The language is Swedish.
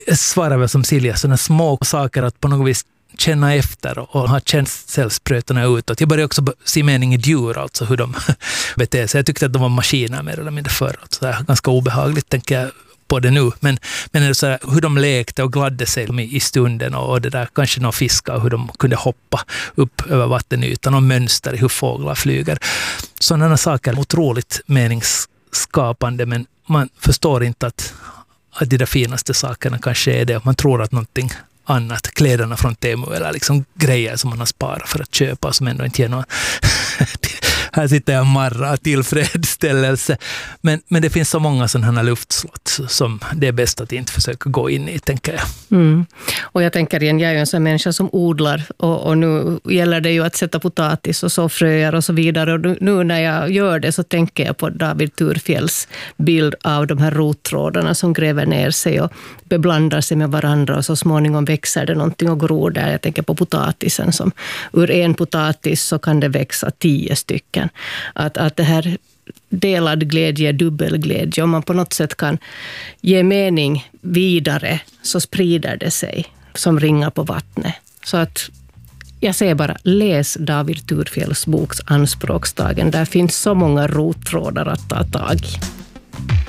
Jag svarar väl som Silja, sådana små saker att på något vis känna efter och ha känselsprötarna utåt. Jag började också se mening i djur, alltså hur de beter sig. Jag tyckte att de var maskiner mer eller mindre förr. Så det är ganska obehagligt, tänker jag på det nu. Men är det så här, hur de lekte och gladde sig i stunden och det där, kanske några fiskar och hur de kunde hoppa upp över vattenytan och mönster i hur fåglar flyger. Sådana saker är otroligt meningsskapande, men man förstår inte att de där finaste sakerna kanske är det. Man tror att någonting annat, kläderna från Temu eller liksom grejer som man har sparat för att köpa som ändå inte ger någon här sitter jag marra tillfredsställelse. Men det finns så många sådana här luftslott som det är bäst att inte försöka gå in i, tänker jag. Mm. Och jag tänker igen, jag är ju en sån människa som odlar och nu gäller det ju att sätta potatis och så fröer och så vidare. Och nu när jag gör det så tänker jag på David Thurfjells bild av de här rottrådarna som gräver ner sig och beblandar sig med varandra och så småningom växer det någonting och gror där. Jag tänker på potatisen som ur en potatis så kan det växa 10 stycken. Att det här delad glädje, dubbelglädje, om man på något sätt kan ge mening vidare så sprider det sig som ringar på vattnet. Så att jag säger bara, läs David Thurfjells boks Anspråkstagen. Där finns så många rottrådar att ta tag i.